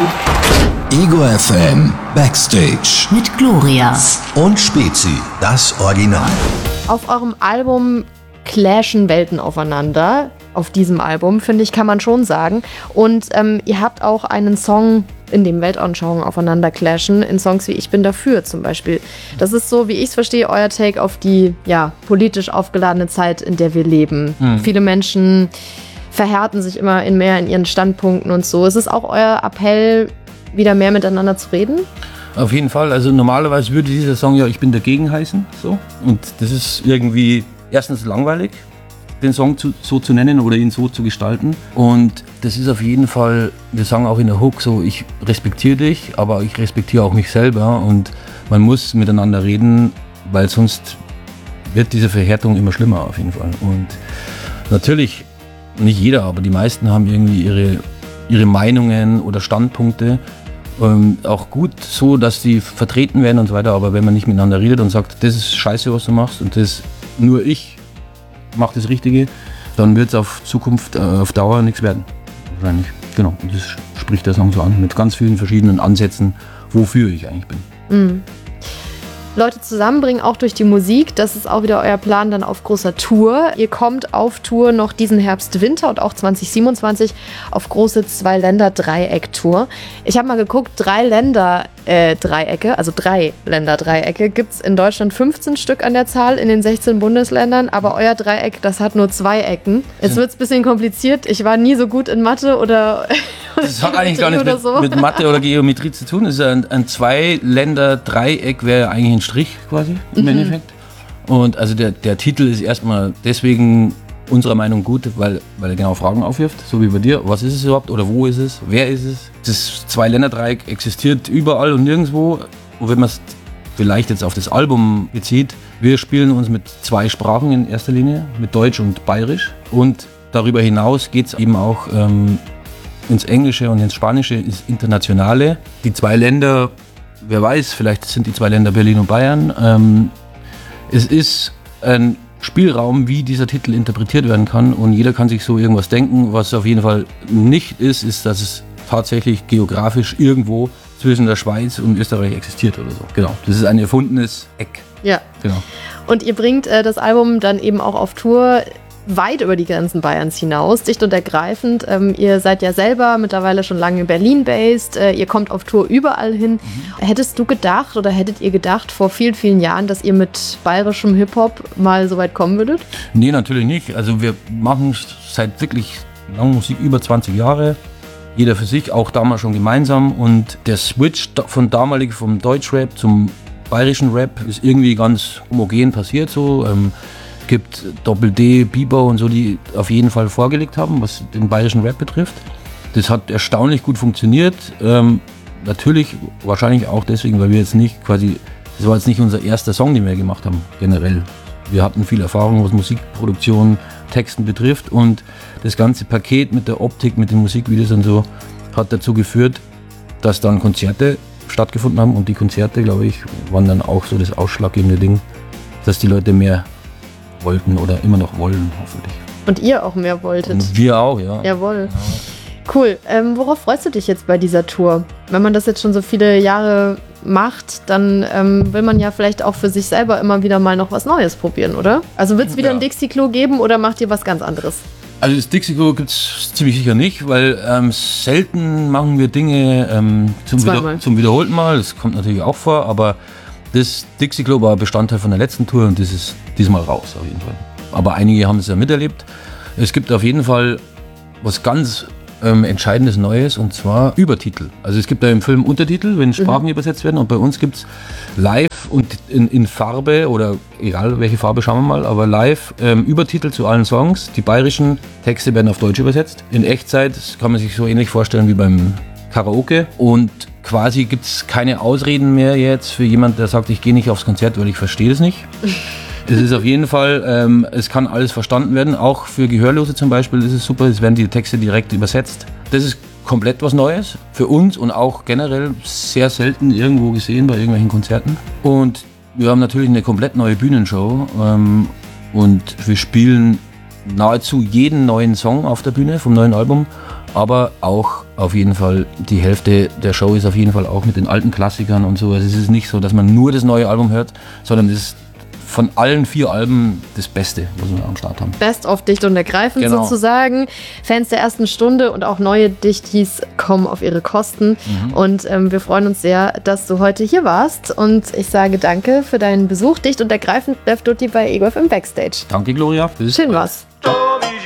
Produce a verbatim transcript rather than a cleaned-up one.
Ego F M Backstage mit Gloria und Spezi, das Original. Auf eurem Album clashen Welten aufeinander. Auf diesem Album, finde ich, kann man schon sagen. Und ähm, ihr habt auch einen Song, in dem Weltanschauungen aufeinander clashen, in Songs wie Ich bin dafür zum Beispiel. Das ist so, wie ich es verstehe, euer Take auf die ja, politisch aufgeladene Zeit, in der wir leben. Mhm. Viele Menschen verhärten sich immer in mehr in ihren Standpunkten und so. Ist es auch euer Appell, wieder mehr miteinander zu reden? Auf jeden Fall. Also normalerweise würde dieser Song ja Ich bin dagegen heißen. So. Und das ist irgendwie erstens langweilig, den Song zu, so zu nennen oder ihn so zu gestalten. Und das ist auf jeden Fall, wir sagen auch in der Hook so, ich respektiere dich, aber ich respektiere auch mich selber. Und man muss miteinander reden, weil sonst wird diese Verhärtung immer schlimmer auf jeden Fall. Und natürlich, nicht jeder, aber die meisten haben irgendwie ihre, ihre Meinungen oder Standpunkte. Ähm, auch gut so, dass die vertreten werden und so weiter, aber wenn man nicht miteinander redet und sagt, das ist scheiße, was du machst und das nur ich mache das Richtige, dann wird es auf Zukunft, äh, auf Dauer nichts werden. Wahrscheinlich. Genau, und das spricht der Song so an, mit ganz vielen verschiedenen Ansätzen, wofür ich eigentlich bin. Mhm. Leute zusammenbringen, auch durch die Musik. Das ist auch wieder euer Plan dann auf großer Tour. Ihr kommt auf Tour noch diesen Herbst, Winter und auch zwanzig siebenundzwanzig auf große Zwei-Länder-Dreieck-Tour. Ich habe mal geguckt, drei Länder-Dreiecke, also drei Länder-Dreiecke, gibt es in Deutschland fünfzehn Stück an der Zahl in den sechzehn Bundesländern, aber euer Dreieck, das hat nur zwei Ecken. Jetzt wird es ein bisschen kompliziert. Ich war nie so gut in Mathe oder das hat eigentlich gar nichts mit, so. mit Mathe oder Geometrie zu tun. Es ist ein, ein Zwei-Länder-Dreieck, wäre eigentlich ein Strich quasi im mhm. Endeffekt. Und also der, der Titel ist erstmal deswegen unserer Meinung gut, weil, weil er genau Fragen aufwirft, so wie bei dir. Was ist es überhaupt oder wo ist es? Wer ist es? Das Zwei-Länder-Dreieck existiert überall und nirgendwo. Und wenn man es vielleicht jetzt auf das Album bezieht, wir spielen uns mit zwei Sprachen in erster Linie, mit Deutsch und Bayerisch. Und darüber hinaus geht es eben auch ähm, ins Englische und ins Spanische, ins Internationale. Die zwei Länder, wer weiß, vielleicht sind die zwei Länder Berlin und Bayern. Ähm, es ist ein Spielraum, wie dieser Titel interpretiert werden kann und jeder kann sich so irgendwas denken. Was auf jeden Fall nicht ist, ist, dass es tatsächlich geografisch irgendwo zwischen der Schweiz und Österreich existiert oder so. Genau, das ist ein erfundenes Eck. Ja. Genau. Und ihr bringt äh, das Album dann eben auch auf Tour weit über die Grenzen Bayerns hinaus, dicht und ergreifend. Ähm, ihr seid ja selber mittlerweile schon lange in Berlin based, äh, ihr kommt auf Tour überall hin. Mhm. Hättest du gedacht oder hättet ihr gedacht vor vielen, vielen Jahren, dass ihr mit bayerischem Hip-Hop mal so weit kommen würdet? Nee, natürlich nicht. Also wir machen seit wirklich langer Musik über zwanzig Jahre. Jeder für sich, auch damals schon gemeinsam. Und der Switch von damalig vom Deutschrap zum bayerischen Rap ist irgendwie ganz homogen passiert so. Ähm, gibt Doppel-D, Bieber und so, die auf jeden Fall vorgelegt haben, was den bayerischen Rap betrifft. Das hat erstaunlich gut funktioniert. Ähm, natürlich wahrscheinlich auch deswegen, weil wir jetzt nicht quasi, das war jetzt nicht unser erster Song, den wir gemacht haben, generell. Wir hatten viel Erfahrung, was Musikproduktion, Texten betrifft und das ganze Paket mit der Optik, mit den Musikvideos und so hat dazu geführt, dass dann Konzerte stattgefunden haben und die Konzerte, glaube ich, waren dann auch so das ausschlaggebende Ding, dass die Leute mehr wollten oder immer noch wollen, hoffentlich. Und ihr auch mehr wolltet. Und wir auch, ja. Jawohl. Ja. Cool. Ähm, worauf freust du dich jetzt bei dieser Tour? Wenn man das jetzt schon so viele Jahre macht, dann ähm, will man ja vielleicht auch für sich selber immer wieder mal noch was Neues probieren, oder? Also wird es wieder ja. ein Dixie-Klo geben oder macht ihr was ganz anderes? Also das Dixie-Klo gibt es ziemlich sicher nicht, weil ähm, selten machen wir Dinge ähm, zum, wieder, zum wiederholten Mal. Das kommt natürlich auch vor, aber das Dixie-Klo war Bestandteil von der letzten Tour und das ist diesmal raus auf jeden Fall. Aber einige haben es ja miterlebt. Es gibt auf jeden Fall was ganz ähm, Entscheidendes Neues und zwar Übertitel. Also es gibt da im Film Untertitel, wenn Sprachen mhm. übersetzt werden und bei uns gibt es live und in, in Farbe oder egal welche Farbe, schauen wir mal, aber live ähm, Übertitel zu allen Songs. Die bayerischen Texte werden auf Deutsch übersetzt. In Echtzeit, das kann man sich so ähnlich vorstellen wie beim Karaoke und quasi gibt es keine Ausreden mehr jetzt für jemanden, der sagt, ich gehe nicht aufs Konzert, weil ich verstehe das nicht. Es ist auf jeden Fall, ähm, es kann alles verstanden werden, auch für Gehörlose zum Beispiel ist es super, es werden die Texte direkt übersetzt. Das ist komplett was Neues für uns und auch generell sehr selten irgendwo gesehen bei irgendwelchen Konzerten. Und wir haben natürlich eine komplett neue Bühnenshow ähm, und wir spielen nahezu jeden neuen Song auf der Bühne vom neuen Album. aber auch auf jeden Fall die Hälfte der Show ist auf jeden Fall auch mit den alten Klassikern und so. Also es ist nicht so, dass man nur das neue Album hört, sondern es ist von allen vier Alben das Beste, was wir am Start haben. Best of dicht und ergreifend Genau. sozusagen. Fans der ersten Stunde und auch neue Dichtis kommen auf ihre Kosten. Mhm. Und ähm, wir freuen uns sehr, dass du heute hier warst. Und ich sage danke für deinen Besuch. Dicht und ergreifend Left Duty bei Ego F M Backstage. Danke, Gloria. Schön war's.